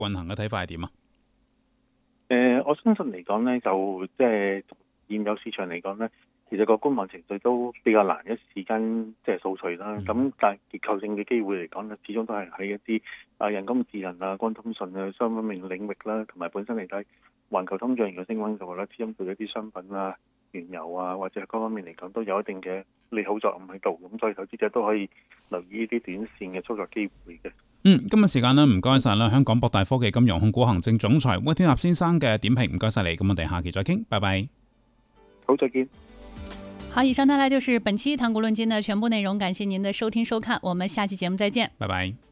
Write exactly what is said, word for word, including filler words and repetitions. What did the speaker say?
運行嘅睇法係點啊？ 誒、呃，我相信嚟講咧，就即係現有市場嚟講咧，其實個觀望情緒都比較難一時間即係掃除啦。咁、嗯、但係結構性嘅機會嚟講咧，始終都係喺一啲啊人工智能啊、光通訊啊雙方面領域啦，同埋本身嚟睇環球通脹如果升溫嘅話咧，始終對一啲商品啊、原油啊或者各方面嚟講都有一定嘅利好作用喺度。咁所以投資者都可以留意呢啲短線嘅操作機會嘅。 嗯，今日時間呢，唔該晒啦，香港博大科技金融控股行政總裁溫天納先生嘅點評，唔該晒你。咁我哋下期再傾，拜拜。 好，再見。 好，以上帶來就是本期談股論金的全部內容，感謝您的收聽收看，我們下期節目再見， 拜拜。